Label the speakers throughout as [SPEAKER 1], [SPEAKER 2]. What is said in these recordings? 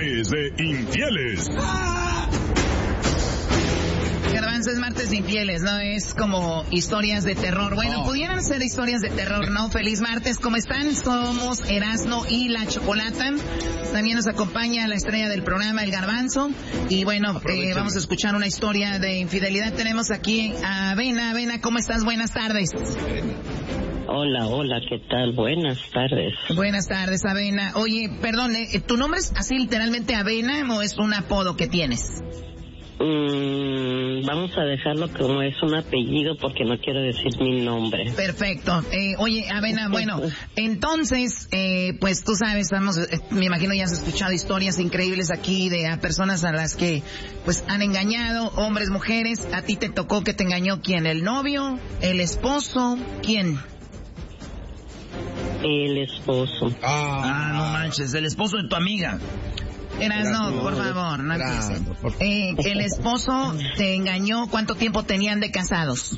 [SPEAKER 1] martes de infieles.
[SPEAKER 2] Garbanzo, es martes de infieles, ¿no? Es como historias de terror. Bueno, pudieran ser historias de terror, ¿no? Feliz martes, ¿cómo están? Somos Erasmo y la Chocolata. También nos acompaña la estrella del programa, el Garbanzo. Y bueno, vamos a escuchar una historia de infidelidad. Tenemos aquí a Avena. Avena, ¿cómo estás? Buenas tardes.
[SPEAKER 3] Hola, ¿qué tal? Buenas tardes.
[SPEAKER 2] Buenas tardes, Avena. Oye, perdón, ¿tu nombre es así literalmente Avena o es un apodo que tienes?
[SPEAKER 3] Vamos a dejarlo como es un apellido porque no quiero decir mi nombre.
[SPEAKER 2] Perfecto. Oye, Avena, bueno, entonces, pues tú sabes, me imagino ya has escuchado historias increíbles aquí de a personas a las que pues han engañado, hombres, mujeres. ¿A ti te tocó que te engañó quién? ¿El novio? ¿El esposo? ¿Quién?
[SPEAKER 3] El esposo.
[SPEAKER 2] No manches, el esposo de tu amiga. No, por favor, no empieces. El esposo te engañó. ¿Cuánto tiempo tenían de casados?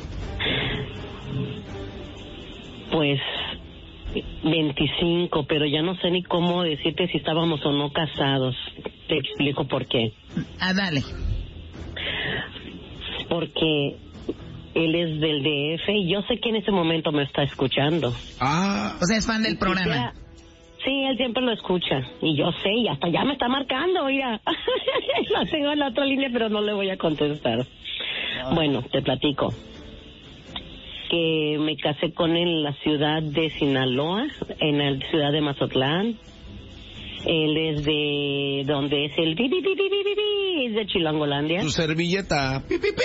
[SPEAKER 3] Pues 25, pero ya no sé ni cómo decirte si estábamos o no casados. Te explico por qué.
[SPEAKER 2] Dale.
[SPEAKER 3] Porque él es del DF y yo sé que en ese momento me está escuchando.
[SPEAKER 2] O sea, es fan del programa.
[SPEAKER 3] Sí, él siempre lo escucha, y yo sé, y hasta ya me está marcando, mira. La tengo en la otra línea, pero no le voy a contestar. Bueno, te platico. Que me casé con él en la ciudad de Sinaloa, en la ciudad de Mazatlán. Él es de donde es el es de Chilangolandia.
[SPEAKER 4] Tu servilleta.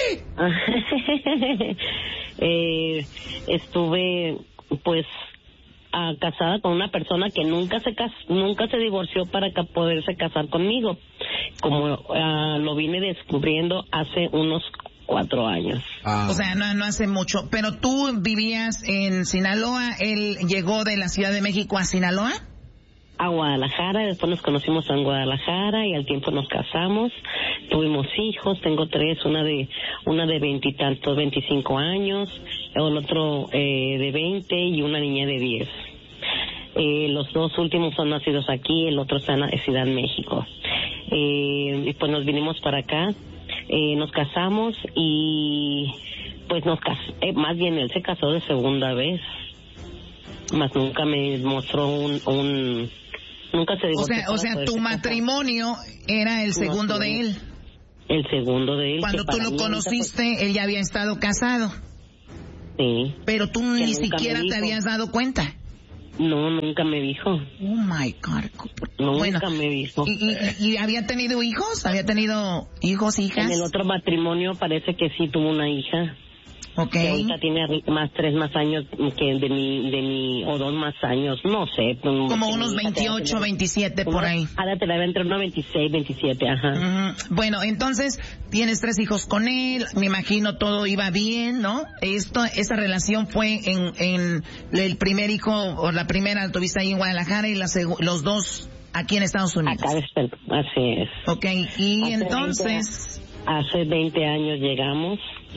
[SPEAKER 3] Estuve, pues, casada con una persona que nunca se divorció para poderse casar conmigo, como lo vine descubriendo hace unos 4 años.
[SPEAKER 2] O sea, no hace mucho. Pero tú vivías en Sinaloa, él llegó de la Ciudad de México a Sinaloa.
[SPEAKER 3] A Guadalajara, después nos conocimos en Guadalajara y al tiempo nos casamos, tuvimos hijos, tengo 3, una de 20 y tantos, 25 años, el otro de 20 y una niña de 10. Los 2 últimos son nacidos aquí, el otro está en Ciudad de México. Y pues nos vinimos para acá, nos casamos y pues más bien él se casó de segunda vez, más nunca me mostró nunca se divorció.
[SPEAKER 2] O sea, tu matrimonio era el segundo de él.
[SPEAKER 3] El segundo de él.
[SPEAKER 2] Cuando tú lo conociste, él ya había estado casado.
[SPEAKER 3] Sí.
[SPEAKER 2] Pero tú ni siquiera te habías dado cuenta.
[SPEAKER 3] No, nunca me dijo.
[SPEAKER 2] Oh my God.
[SPEAKER 3] Nunca me dijo.
[SPEAKER 2] ¿Y había tenido hijos? ¿Había tenido hijos, hijas?
[SPEAKER 3] En el otro matrimonio parece que sí tuvo una hija.
[SPEAKER 2] Okay.
[SPEAKER 3] Que ahorita tiene 3 más años que de mi o 2 más años, no sé.
[SPEAKER 2] Como unos 28, 27 por ahí.
[SPEAKER 3] Ahora te la ve entre unos 26, 27, ajá.
[SPEAKER 2] Bueno, entonces tienes 3 hijos con él, me imagino todo iba bien, ¿no? Esa relación fue en el primer hijo, o la primera la tuviste ahí en Guadalajara y los 2 aquí en Estados Unidos.
[SPEAKER 3] Acá así es.
[SPEAKER 2] Okay, y entonces...
[SPEAKER 3] Hace 20 años llegamos.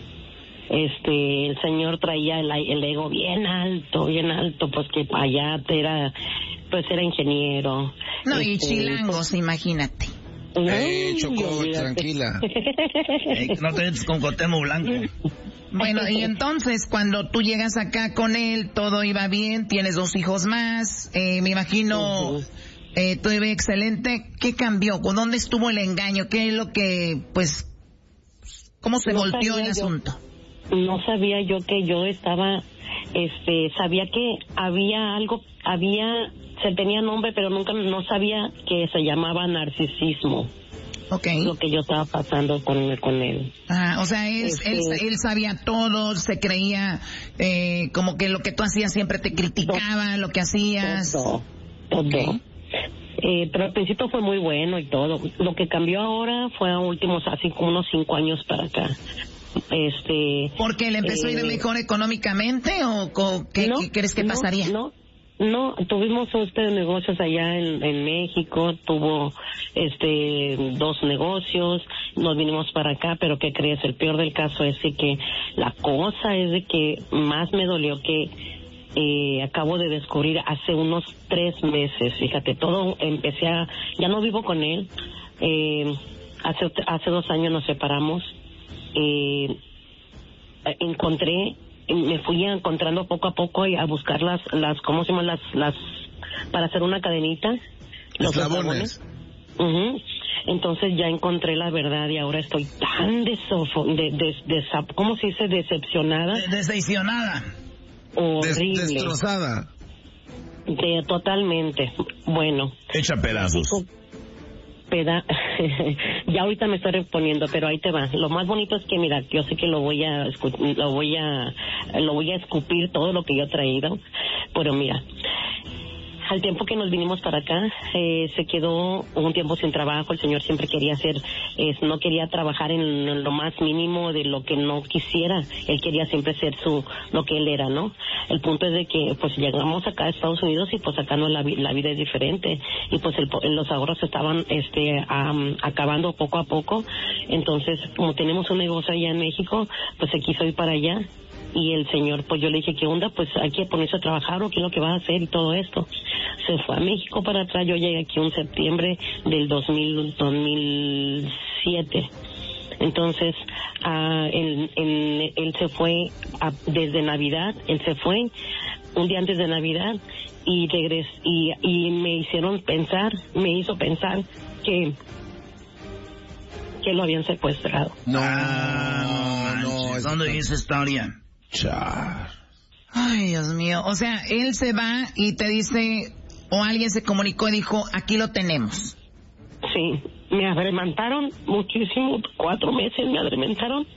[SPEAKER 3] El señor traía el ego bien alto, pues que allá era ingeniero.
[SPEAKER 2] No, y chilangos, pues, imagínate.
[SPEAKER 4] Choco, tranquila.
[SPEAKER 2] No te metes con Cuauhtémoc Blanco. Bueno, y entonces cuando tú llegas acá con él, todo iba bien, tienes 2 hijos más, me imagino, todo iba excelente. ¿Qué cambió? ¿Dónde estuvo el engaño? ¿Qué es lo que, pues, cómo se volteó el asunto?
[SPEAKER 3] No sabía yo que yo estaba, sabía que había algo, se tenía nombre, pero no sabía que se llamaba narcisismo.
[SPEAKER 2] Okay.
[SPEAKER 3] Lo que yo estaba pasando con él.
[SPEAKER 2] O sea, él sabía todo, se creía, como que lo que tú hacías siempre te criticaba, lo que hacías.
[SPEAKER 3] Todo.
[SPEAKER 2] Okay.
[SPEAKER 3] Pero al principio fue muy bueno y todo. Lo que cambió ahora fue a últimos, así como unos 5 años para acá.
[SPEAKER 2] ¿Porque él empezó a ir mejor económicamente o qué crees que pasaría?
[SPEAKER 3] No, tuvimos negocios allá en México, tuvo 2 negocios, nos vinimos para acá, pero ¿qué crees? El peor del caso es de que la cosa es de que más me dolió que acabo de descubrir hace unos 3 meses, fíjate, ya no vivo con él, hace 2 años nos separamos, me fui encontrando poco a poco a buscar las ¿cómo se llaman? Las para hacer una cadenita, los
[SPEAKER 4] eslabones.
[SPEAKER 3] Entonces ya encontré la verdad y ahora estoy tan ¿cómo se dice? Decepcionada.
[SPEAKER 2] Decepcionada.
[SPEAKER 3] Horrible.
[SPEAKER 4] Destrozada.
[SPEAKER 3] Totalmente. Bueno.
[SPEAKER 1] Echa pedazos.
[SPEAKER 3] Ya ahorita me estoy reponiendo, pero ahí te va. Lo más bonito es que, mira, yo sé que lo voy a escupir todo lo que yo he traído, pero mira, al tiempo que nos vinimos para acá, se quedó un tiempo sin trabajo. El señor siempre quería no quería trabajar en lo más mínimo de lo que no quisiera. Él quería siempre ser lo que él era, ¿no? El punto es de que, pues, llegamos acá a Estados Unidos y, pues, acá no la vida es diferente. Y, pues, los ahorros estaban, acabando poco a poco. Entonces, como tenemos un negocio allá en México, pues, se quiso ir para allá. Y el señor, pues yo le dije, ¿qué onda? Pues hay que ponerse a trabajar, o qué es lo que va a hacer y todo esto. Se fue a México para atrás. Yo llegué aquí en septiembre del 2007. Entonces, él se fue desde Navidad. Él se fue un día antes de Navidad y regresó, y me hizo pensar que lo habían secuestrado.
[SPEAKER 4] No.
[SPEAKER 2] ¿Dónde dice esta historia? Ay, Dios mío. O sea, él se va y te dice, o alguien se comunicó y dijo, aquí lo tenemos.
[SPEAKER 3] Sí, me adremantaron muchísimo, 4 meses me adremantaron,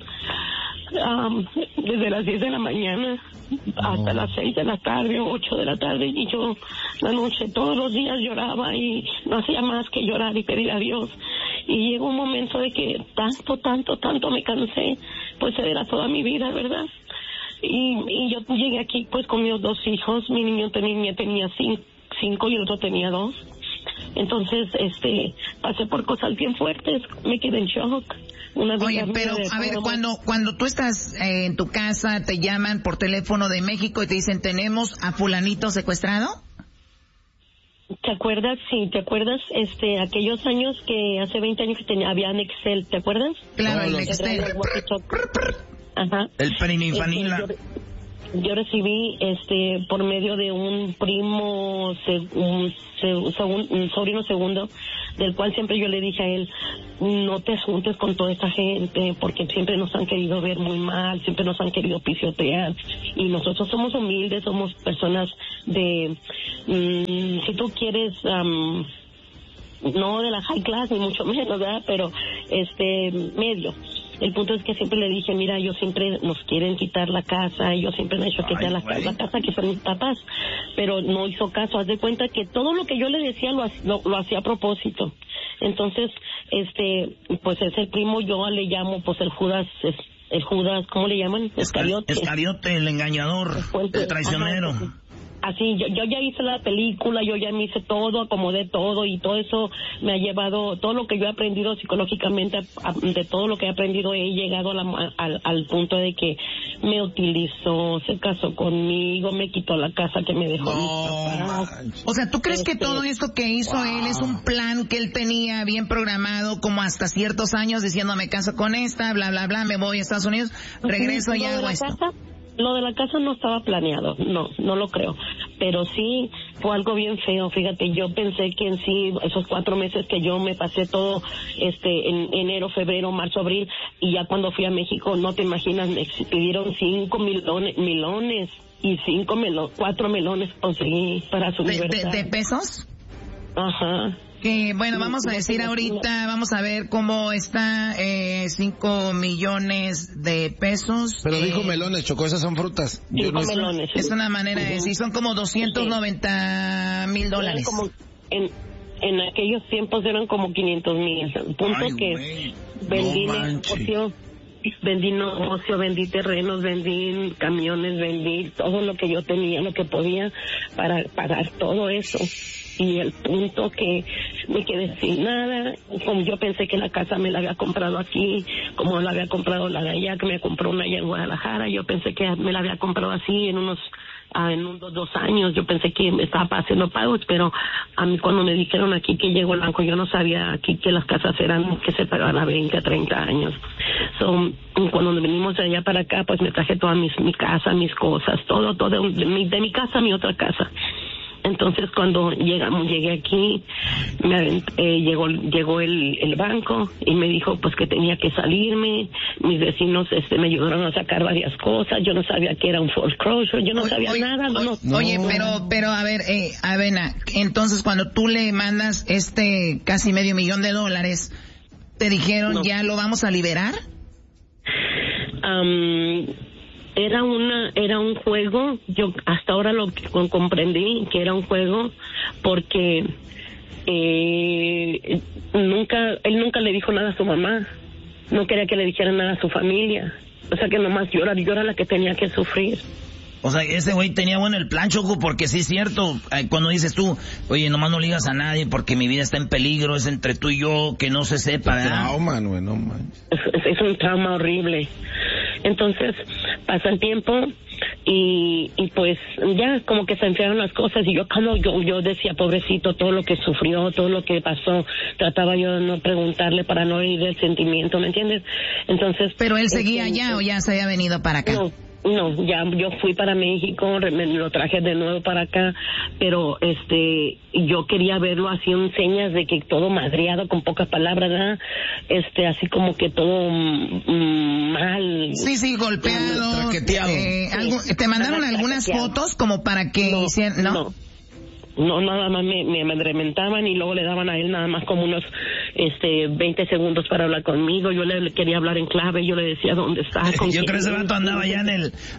[SPEAKER 3] desde las 10 de la mañana hasta las 6 de la tarde o 8 de la tarde, y yo la noche todos los días lloraba y no hacía más que llorar y pedir a Dios. Y llegó un momento de que tanto me cansé, pues era toda mi vida, ¿verdad? Y yo llegué aquí pues con mis 2 hijos. Mi niña tenía 5 y el otro tenía 2. Entonces, pasé por cosas bien fuertes, me quedé en shock.
[SPEAKER 2] Oye, pero a ver, cuando tú estás en tu casa, te llaman por teléfono de México y te dicen, tenemos a fulanito secuestrado.
[SPEAKER 3] ¿Te acuerdas? Sí, ¿te acuerdas? Aquellos años que hace 20 años que había Nextel, ¿te acuerdas?
[SPEAKER 2] Claro, el Nextel.
[SPEAKER 3] Ajá.
[SPEAKER 2] El Perinfanila.
[SPEAKER 3] Yo recibí, por medio de un primo, un sobrino segundo, del cual siempre yo le dije a él, no te juntes con toda esta gente, porque siempre nos han querido ver muy mal, siempre nos han querido pisotear, y nosotros somos humildes, somos personas si tú quieres, no de la high class, ni mucho menos, ¿verdad? Pero, medio. El punto es que siempre le dije, mira, yo siempre nos quieren quitar la casa, y yo siempre me he hecho quitar la casa que son mis papás, pero no hizo caso. Haz de cuenta que todo lo que yo le decía lo hacía a propósito. Entonces, pues es el primo, yo le llamo, pues el Judas, ¿cómo le llaman?
[SPEAKER 2] Iscariote, el engañador, el traicionero.
[SPEAKER 3] Ajá, así, yo ya hice la película, yo ya me hice todo, acomodé todo, y todo eso me ha llevado, todo lo que yo he aprendido psicológicamente, de todo lo que he aprendido, he llegado al punto de que me utilizó, se casó conmigo, me quitó la casa que me dejó mis papás.
[SPEAKER 2] O sea, ¿tú crees que todo esto que hizo él es un plan que él tenía bien programado, como hasta ciertos años, diciendo, me caso con esta, bla, bla, bla, me voy a Estados Unidos, regreso y hago esto?
[SPEAKER 3] Lo de la casa no estaba planeado, no lo creo, pero sí fue algo bien feo. Fíjate, yo pensé que en sí, esos 4 meses que yo me pasé todo, en enero, febrero, marzo, abril, y ya cuando fui a México, no te imaginas, me pidieron 5 melones y 4 melones conseguí para su libertad.
[SPEAKER 2] ¿De pesos?
[SPEAKER 3] Ajá.
[SPEAKER 2] Que bueno, vamos a decir ahorita, vamos a ver cómo está, 5 millones de pesos.
[SPEAKER 4] Pero dijo melones, Choco, esas son frutas.
[SPEAKER 3] 5 melones.
[SPEAKER 2] Es una manera de decir, son como $290,000.
[SPEAKER 3] Como en aquellos tiempos eran como 500,000. El punto que vendí negocio, vendí terrenos, vendí camiones, vendí todo lo que yo tenía, lo que podía para pagar todo eso. Y el punto que me quedé sin nada, como yo pensé que la casa me la había comprado aquí, como la había comprado la de allá, que me compró una allá en Guadalajara, yo pensé que me la había comprado así en unos en 2 años. Yo pensé que me estaba haciendo pagos, pero a mí cuando me dijeron aquí que llegó el banco, yo no sabía aquí que las casas eran que se pagaban a 20, a 30 años. Cuando venimos de allá para acá, pues me traje toda mi casa, mis cosas, todo de mi casa a mi otra casa. Entonces cuando llegué aquí, llegó el banco y me dijo pues que tenía que salirme. Mis vecinos me ayudaron a sacar varias cosas. Yo no sabía que era un foreclosure, yo no sabía nada.
[SPEAKER 2] Oye, pero a ver, Avena, entonces cuando tú le mandas casi $500,000, ¿te dijeron ya lo vamos a liberar?
[SPEAKER 3] Era un juego. Yo hasta ahora lo comprendí que era un juego porque él nunca le dijo nada a su mamá, no quería que le dijera nada a su familia, o sea que nomás yo era la que tenía que sufrir.
[SPEAKER 5] O sea, ese güey tenía bueno el plan, Choco, porque sí es cierto, cuando dices tú, oye, nomás no le digas a nadie porque mi vida está en peligro, es entre tú y yo, que no se sepa, ¿verdad?
[SPEAKER 4] Trauma, güey, no manches.
[SPEAKER 3] Es un trauma horrible. Entonces, pasa el tiempo y pues ya como que se enfriaron las cosas y yo decía, pobrecito, todo lo que sufrió, todo lo que pasó, trataba yo de no preguntarle para no herir el sentimiento, ¿me entiendes? Entonces... ¿Pero él seguía allá o ya se había venido para acá? No, ya yo fui para México, me lo traje de nuevo para acá, pero yo quería verlo así en señas de que todo madreado, con pocas palabras, ¿verdad? Así como que todo mal.
[SPEAKER 2] Sí, golpeado. ¿Te mandaron algunas fotos como para que hicieran, no?
[SPEAKER 3] No, nada más me amedrentaban y luego le daban a él nada más como unos 20 segundos para hablar conmigo. Yo le quería hablar en clave, yo le decía dónde está.
[SPEAKER 5] Yo creo que ese vato andaba en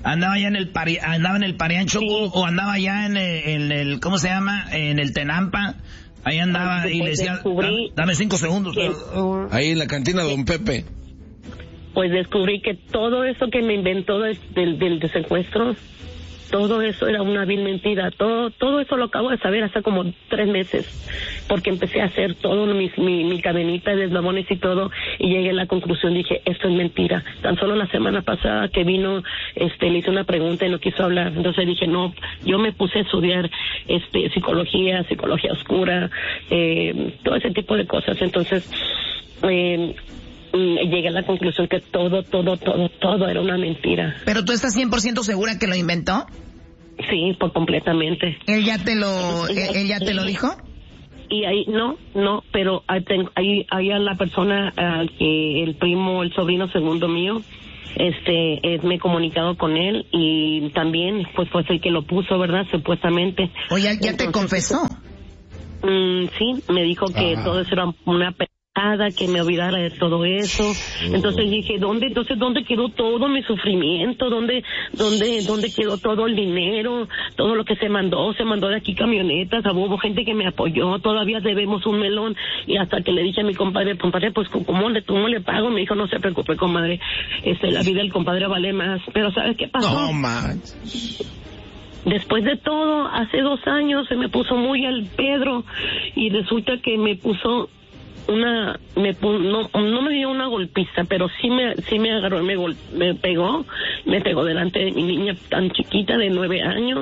[SPEAKER 5] el Pariancho, sí. O andaba allá en el ¿cómo se llama? En el Tenampa. Ahí andaba y le decía, dame 5 segundos.
[SPEAKER 4] Ahí en la cantina de Don Pepe.
[SPEAKER 3] Pues descubrí que todo eso que me inventó del secuestro, todo eso era una vil mentira. Todo eso lo acabo de saber hace como 3 meses, porque empecé a hacer todo mi cadenita de eslabones y todo, y llegué a la conclusión, dije, esto es mentira. Tan solo la semana pasada que vino, le hice una pregunta y no quiso hablar, entonces dije, no, yo me puse a estudiar psicología oscura, todo ese tipo de cosas. Entonces llegué a la conclusión que todo era una mentira.
[SPEAKER 2] ¿Pero tú estás 100% segura que lo inventó?
[SPEAKER 3] Sí, por completamente.
[SPEAKER 2] ¿Él ya te lo dijo?
[SPEAKER 3] Y ahí, no, pero ahí a la persona, que el primo, el sobrino segundo mío, me he comunicado con él y también, pues fue el que lo puso, ¿verdad? Supuestamente.
[SPEAKER 2] Oye, ¿ya te confesó?
[SPEAKER 3] Sí, me dijo que todo eso era una que me olvidara de todo eso. Entonces dije, ¿dónde quedó todo mi sufrimiento? ¿Dónde quedó todo el dinero? Todo lo que se mandó de aquí camionetas, hubo gente que me apoyó, todavía debemos un melón. Y hasta que le dije a mi compadre, pues ¿cómo le pago? Me dijo, no se preocupe, comadre, la vida del compadre vale más. Pero ¿sabes qué pasó?
[SPEAKER 4] No manches.
[SPEAKER 3] Después de todo, hace 2 años se me puso muy al Pedro y resulta que me puso no me dio una golpiza, pero sí me agarró, me pegó delante de mi niña tan chiquita de 9 años,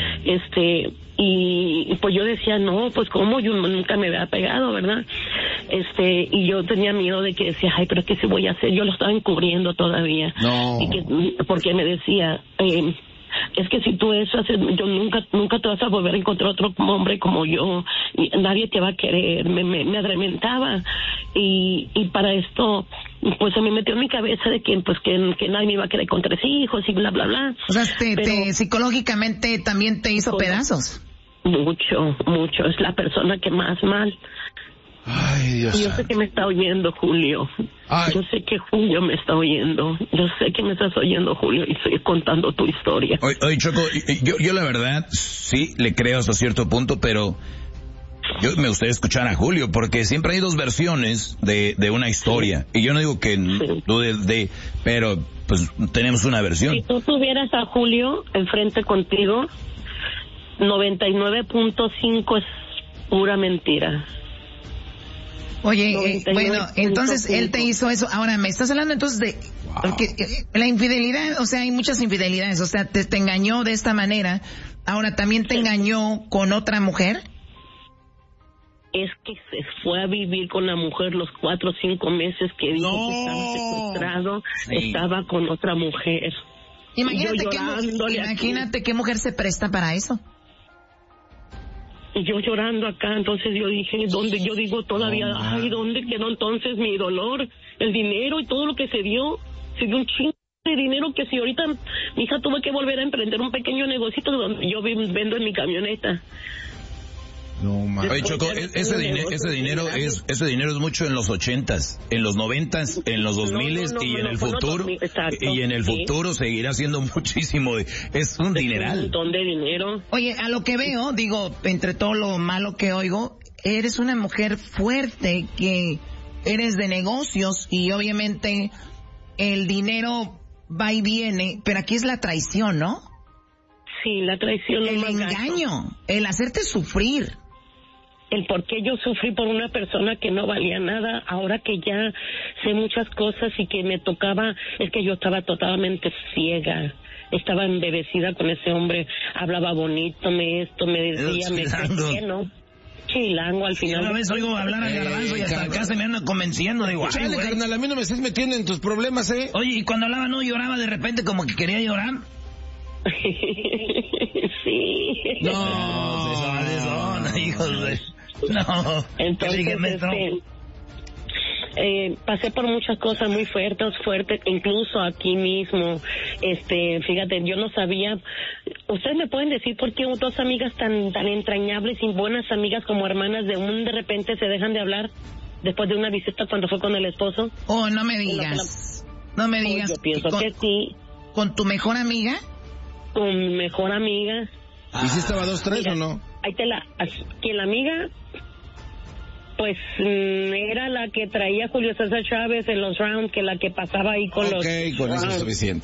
[SPEAKER 3] y pues yo decía, no, pues cómo, yo nunca me había pegado, ¿verdad? Y yo tenía miedo de que decía, ay, pero ¿qué se voy a hacer? Yo lo estaba encubriendo todavía.
[SPEAKER 4] No.
[SPEAKER 3] Porque me decía, es que si tú eso haces, yo nunca te vas a volver a encontrar otro hombre como yo, y nadie te va a querer. Me adrementaba y para esto pues se me metió en mi cabeza de que nadie me iba a querer con 3 hijos y bla bla bla.
[SPEAKER 2] O sea, psicológicamente también te hizo pedazos.
[SPEAKER 3] Mucho, es la persona que más mal.
[SPEAKER 4] Ay, Dios.
[SPEAKER 3] Y yo sé que me está oyendo, Julio.
[SPEAKER 4] Ay.
[SPEAKER 3] Yo sé que Julio me está oyendo. Yo sé que me estás oyendo, Julio, y estoy contando tu historia.
[SPEAKER 5] Oye, Choco, yo la verdad sí le creo hasta cierto punto, pero me gustaría escuchar a Julio, porque siempre hay 2 versiones de una historia. Y yo no digo que pero pues tenemos una versión.
[SPEAKER 3] Si tú tuvieras a Julio enfrente contigo, 99.5 es pura mentira.
[SPEAKER 2] Oye, bueno, entonces él te hizo eso. Ahora, me estás hablando entonces de Porque la infidelidad, o sea, hay muchas infidelidades, o sea, te engañó de esta manera, ahora también te engañó con otra mujer.
[SPEAKER 3] Es que se fue a vivir con la mujer los 4 o 5 meses que dijo que estaba secuestrado, estaba con otra mujer.
[SPEAKER 2] Imagínate qué mujer se presta para eso.
[SPEAKER 3] Y yo llorando acá, entonces yo dije, ¿dónde? Yo digo todavía, ¿dónde quedó entonces mi dolor? El dinero y todo lo que se dio un chingo de dinero que si ahorita mi hija tuvo que volver a emprender un pequeño negocito donde yo vendo en mi camioneta.
[SPEAKER 4] No, man.
[SPEAKER 5] Oye, Choco, ese dinero es mucho en los 80s, en los 90s, en los 2000s y en el futuro. Y en el futuro seguirá siendo muchísimo. Es un dineral.
[SPEAKER 3] Un montón de dinero.
[SPEAKER 2] Oye, a lo que veo, digo, entre todo lo malo que oigo, eres una mujer fuerte, que eres de negocios y obviamente el dinero va y viene, pero aquí es la traición, ¿no?
[SPEAKER 3] Sí, la traición.
[SPEAKER 2] El engaño, el hacerte sufrir.
[SPEAKER 3] El por qué yo sufrí por una persona que no valía nada, ahora que ya sé muchas cosas y que me tocaba, es que yo estaba totalmente ciega, estaba embebecida con ese hombre, hablaba bonito, me decía, ¿no? Chilango al final.
[SPEAKER 2] Una vez oigo hablar a Garbanzo y hasta acá se me anda convenciendo, digo,
[SPEAKER 4] chale, carnal, a mí no me estés metiendo en tus problemas, ¿eh?
[SPEAKER 2] Oye, y cuando hablaba no lloraba de repente como que quería llorar.
[SPEAKER 3] Sí.
[SPEAKER 2] No, hijos de... No,
[SPEAKER 3] entonces pasé por muchas cosas muy fuertes, incluso aquí mismo, fíjate, yo no sabía, ustedes me pueden decir por qué 2 amigas tan entrañables y buenas amigas como hermanas de repente se dejan de hablar después de una visita cuando fue con el esposo.
[SPEAKER 2] Oh, no me digas,
[SPEAKER 3] yo pienso que sí.
[SPEAKER 2] ¿Con tu mejor amiga?
[SPEAKER 3] Con mi mejor amiga.
[SPEAKER 4] ¿Y si estaba 2-3 o no?
[SPEAKER 3] Ahí que la amiga, pues era la que traía Julio César Chávez en los rounds, que la que pasaba ahí con los
[SPEAKER 4] con
[SPEAKER 3] rounds.
[SPEAKER 4] eso es suficiente.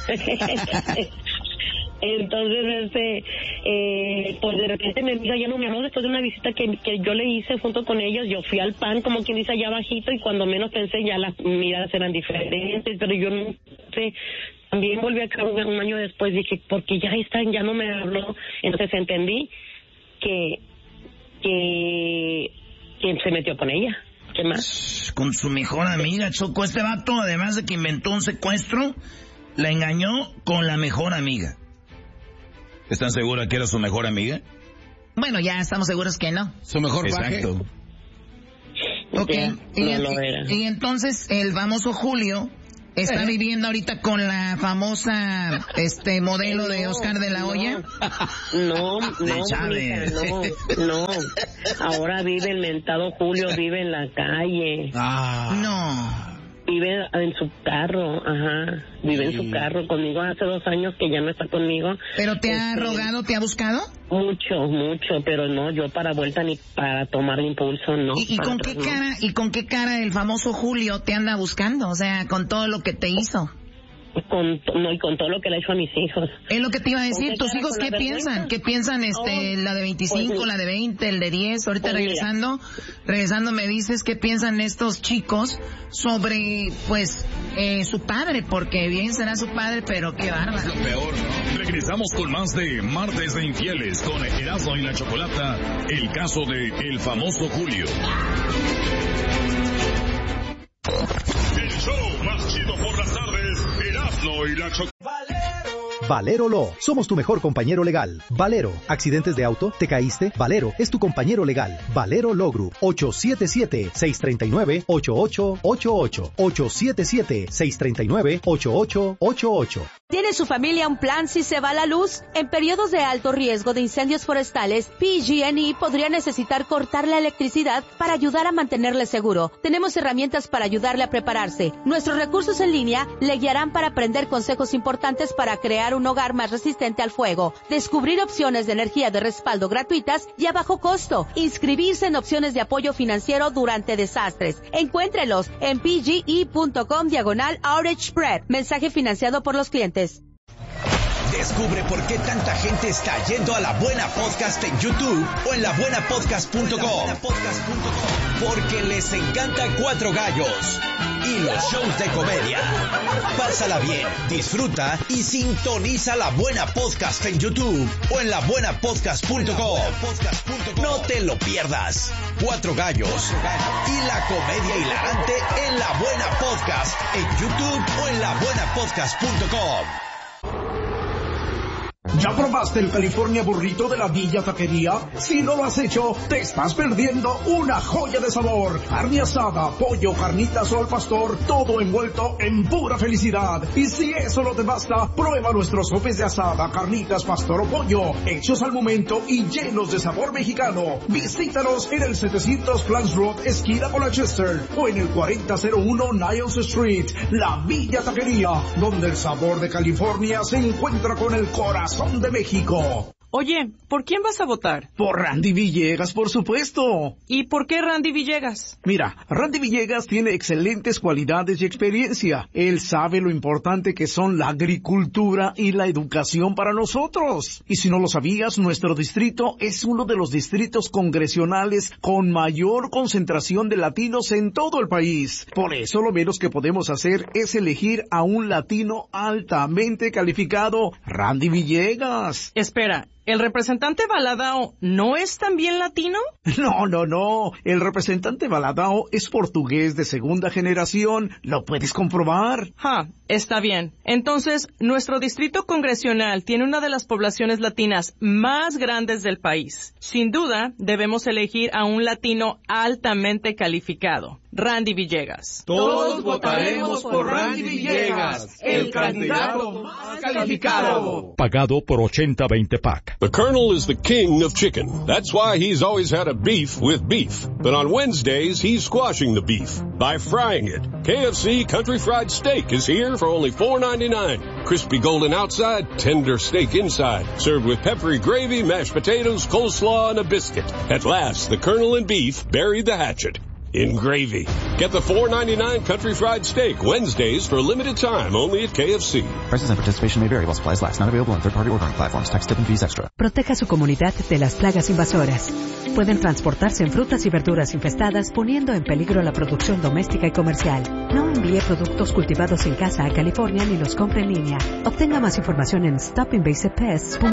[SPEAKER 3] Entonces, pues de repente mi amiga ya no me habló después de una visita que yo le hice junto con ellos. Yo fui al pan, como quien dice, allá bajito, y cuando menos pensé ya las miradas eran diferentes, pero yo no sé. También volví a caer un año después, dije, porque ya no me habló. Entonces entendí que se metió con ella. ¿Qué más?
[SPEAKER 2] Con su mejor amiga, Choco. Este vato, además de que inventó un secuestro, la engañó con la mejor amiga.
[SPEAKER 5] ¿Están seguras que era su mejor amiga?
[SPEAKER 2] Bueno, ya estamos seguros que no.
[SPEAKER 4] Su mejor
[SPEAKER 5] Exacto.
[SPEAKER 2] Okay.
[SPEAKER 3] No lo era.
[SPEAKER 2] Y entonces el famoso Julio está viviendo ahorita con la famosa modelo de Oscar de la Hoya.
[SPEAKER 3] No. Ahora vive el mentado Julio, vive en la calle.
[SPEAKER 2] No.
[SPEAKER 3] Vive en su carro, vive en su carro conmigo hace 2 años que ya no está conmigo.
[SPEAKER 2] ¿Pero te ha rogado, te ha buscado?
[SPEAKER 3] Mucho, pero no, yo para vuelta ni para tomar impulso, no.
[SPEAKER 2] ¿Y con qué cara el famoso Julio te anda buscando? O sea, con todo lo que te hizo.
[SPEAKER 3] Y con todo lo que le ha hecho a mis hijos.
[SPEAKER 2] Es lo que te iba a decir. ¿Tus hijos qué piensan? ¿Qué piensan la de 25, pues, la de 20, el de 10? Ahorita regresando me dices qué piensan estos chicos sobre, pues, su padre, porque bien será su padre, pero qué bárbaro.
[SPEAKER 1] Lo peor, ¿no? Regresamos con más de Martes de Infieles con Erasmo y la Chocolata, el caso de el famoso Julio. El show más chido por las tardes, Erasmo y la Chocolata.
[SPEAKER 6] Valero Law, somos tu mejor compañero legal. Valero, ¿accidentes de auto? ¿Te caíste? Valero es tu compañero legal. Valero Law Group, 877-639-8888. 877-639-8888.
[SPEAKER 7] ¿Tiene su familia un plan si se va la luz? En periodos de alto riesgo de incendios forestales, PG&E podría necesitar cortar la electricidad para ayudar a mantenerle seguro. Tenemos herramientas para ayudarle a prepararse. Nuestros recursos en línea le guiarán para aprender consejos importantes para crear un hogar más resistente al fuego, descubrir opciones de energía de respaldo gratuitas y a bajo costo, inscribirse en opciones de apoyo financiero durante desastres. Encuéntrelos en pge.com/outage-spread. Mensaje financiado por los clientes.
[SPEAKER 8] Descubre por qué tanta gente está yendo a La Buena Podcast en YouTube o en labuenapodcast.com. Porque les encanta Cuatro Gallos. y los shows de comedia. Pásala bien, disfruta y sintoniza La Buena Podcast en YouTube o en labuenapodcast.com. No te lo pierdas. 4 gallos y la comedia hilarante en La Buena Podcast en YouTube o en labuenapodcast.com.
[SPEAKER 9] ¿Ya probaste el California Burrito de la Villa Taquería? Si no lo has hecho, te estás perdiendo una joya de sabor. Carne asada, pollo, carnitas o al pastor, todo envuelto en pura felicidad. Y si eso no te basta, prueba nuestros sopes de asada, carnitas, pastor o pollo, hechos al momento y llenos de sabor mexicano. Visítanos en el 700 Flans Road, esquina Colchester, o en el 4001 Niles Street, la Villa Taquería, donde el sabor de California se encuentra con el corazón de México.
[SPEAKER 10] Oye, ¿por quién vas a votar?
[SPEAKER 9] Por Randy Villegas, por supuesto.
[SPEAKER 10] ¿Y por qué Randy Villegas?
[SPEAKER 9] Mira, Randy Villegas tiene excelentes cualidades y experiencia. Él sabe lo importante que son la agricultura y la educación para nosotros. Y si no lo sabías, nuestro distrito es uno de los distritos congresionales con mayor concentración de latinos en todo el país. Por eso lo menos que podemos hacer es elegir a un latino altamente calificado, Randy Villegas.
[SPEAKER 10] Espera, ¿el representante Baladao no es también latino?
[SPEAKER 9] No. El representante Baladao es portugués de segunda generación. Lo puedes comprobar.
[SPEAKER 10] Está bien. Entonces, nuestro distrito congresional tiene una de las poblaciones latinas más grandes del país. Sin duda, debemos elegir a un latino altamente calificado. Randy Villegas.
[SPEAKER 9] Todos votaremos por Randy Villegas, el candidato más calificado.
[SPEAKER 11] Pagado por 80-20 Pack.
[SPEAKER 12] The Colonel is the king of chicken. That's why he's always had a beef with beef. But on Wednesdays, he's squashing the beef by frying it. KFC Country Fried Steak is here for only $4.99. Crispy golden outside, tender steak inside. Served with peppery gravy, mashed potatoes, coleslaw, and a biscuit. At last, the Colonel and beef buried the hatchet in gravy. Get the $4.99 Country Fried Steak Wednesdays for a limited time only at KFC.
[SPEAKER 13] Prices and participation may vary while supplies last. Not available on third-party ordering platforms. Tax, tip, and fees extra.
[SPEAKER 14] Proteja su comunidad de las plagas invasoras. Pueden transportarse en frutas y verduras infestadas, poniendo en peligro la producción doméstica y comercial. No envíe productos cultivados en casa a California ni los compre en línea. Obtenga más información en stopinvasivepests.com.